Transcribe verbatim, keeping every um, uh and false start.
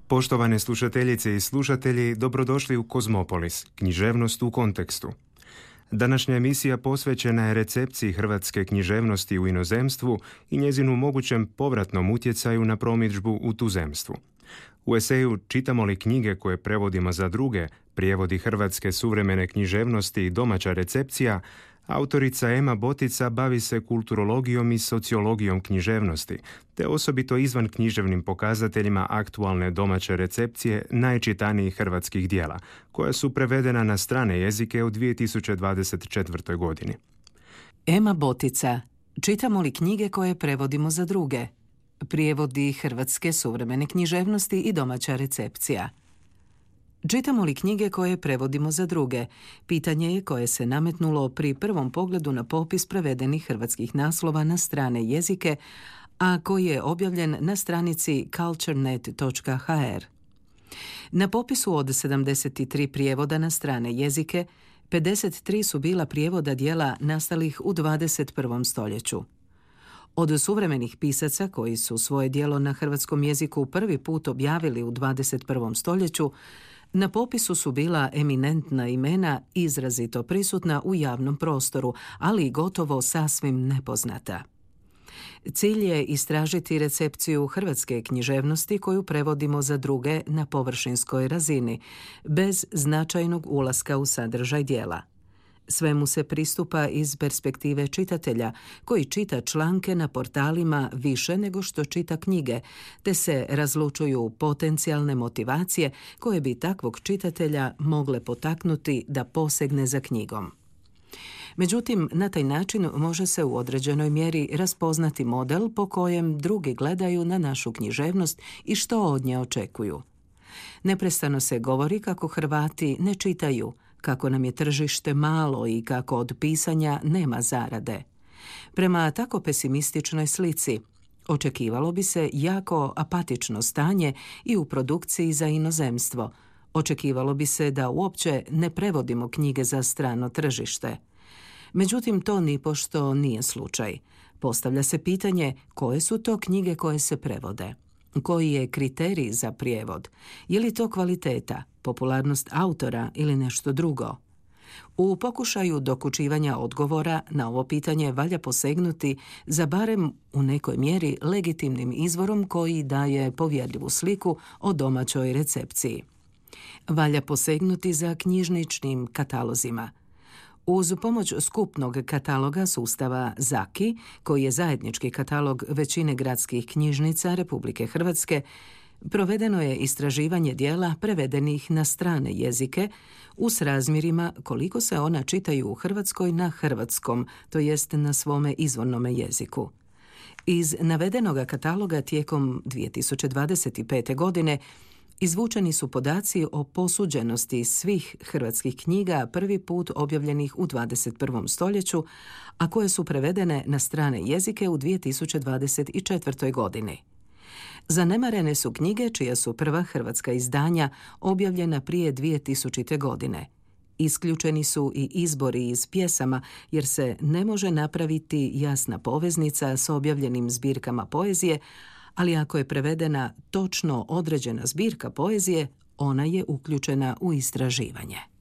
Poštovane slušateljice i slušatelji, dobrodošli u Kozmopolis, književnost u kontekstu. Današnja emisija posvećena je recepciji hrvatske književnosti u inozemstvu i njezinu mogućem povratnom utjecaju na promidžbu u tuzemstvu. U eseju Čitamo li knjige koje prevodimo za druge, prijevodi hrvatske suvremene književnosti i domaća recepcija, autorica Ema Botica bavi se kulturologijom i sociologijom književnosti, te osobito izvan književnim pokazateljima aktualne domaće recepcije najčitanijih hrvatskih dijela, koja su prevedena na strane jezike u dvije tisuće dvadeset četvrtoj. godini. Ema Botica. Čitamo li knjige koje prevodimo za druge? Prijevodi hrvatske suvremene književnosti i domaća recepcija. Čitamo li knjige koje prevodimo za druge? Pitanje je koje se nametnulo pri prvom pogledu na popis prevedenih hrvatskih naslova na strane jezike, a koji je objavljen na stranici culturenet točka h r. Na popisu od sedamdeset tri prijevoda na strane jezike, pedeset tri su bila prijevoda dijela nastalih u dvadeset prvom stoljeću. Od suvremenih pisaca koji su svoje djelo na hrvatskom jeziku prvi put objavili u dvadeset prvom stoljeću, na popisu su bila eminentna imena izrazito prisutna u javnom prostoru, ali i gotovo sasvim nepoznata. Cilj je istražiti recepciju hrvatske književnosti koju prevodimo za druge na površinskoj razini, bez značajnog ulaska u sadržaj djela. Svemu se pristupa iz perspektive čitatelja, koji čita članke na portalima više nego što čita knjige, te se razlučuju potencijalne motivacije koje bi takvog čitatelja mogle potaknuti da posegne za knjigom. Međutim, na taj način može se u određenoj mjeri raspoznati model po kojem drugi gledaju na našu književnost i što od nje očekuju. Neprestano se govori kako Hrvati ne čitaju, kako nam je tržište malo i kako od pisanja nema zarade. Prema tako pesimističnoj slici, očekivalo bi se jako apatično stanje i u produkciji za inozemstvo. Očekivalo bi se da uopće ne prevodimo knjige za strano tržište. Međutim, to nipošto nije slučaj. Postavlja se pitanje koje su to knjige koje se prevode. Koji je kriterij za prijevod? Je li to kvaliteta, popularnost autora ili nešto drugo? U pokušaju dokučivanja odgovora na ovo pitanje valja posegnuti za barem u nekoj mjeri legitimnim izvorom koji daje povjerljivu sliku o domaćoj recepciji. Valja posegnuti za knjižničnim katalozima. Uz pomoć skupnog kataloga sustava Zaki, koji je zajednički katalog većine gradskih knjižnica Republike Hrvatske, provedeno je istraživanje dijela prevedenih na strane jezike u srazmjerima koliko se ona čitaju u Hrvatskoj na hrvatskom, to jest na svome izvornome jeziku. Iz navedenoga kataloga tijekom dvije tisuće dvadeset pete. godine izvučeni su podaci o posuđenosti svih hrvatskih knjiga prvi put objavljenih u dvadeset prvom stoljeću, a koje su prevedene na strane jezike u dvije tisuće dvadeset četvrtoj. godini. Zanemarene su knjige čija su prva hrvatska izdanja objavljena prije dvije tisućite. godine. Isključeni su i izbori iz pjesama, jer se ne može napraviti jasna poveznica s objavljenim zbirkama poezije, ali ako je prevedena točno određena zbirka poezije, ona je uključena u istraživanje.